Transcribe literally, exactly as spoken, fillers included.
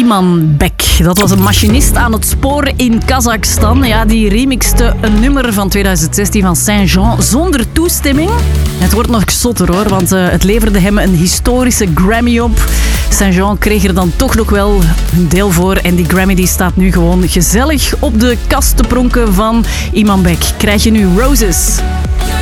Iman Beck. Dat was een machinist aan het spoor in Kazachstan. Ja, die remixte een nummer van tweeduizend zestien van Saint-Jean zonder toestemming. Het wordt nog zotter hoor, want uh, het leverde hem een historische Grammy op. Saint-Jean kreeg er dan toch nog wel een deel voor. En die Grammy die staat nu gewoon gezellig op de kast te pronken van Iman Beck. Krijg je nu Roses.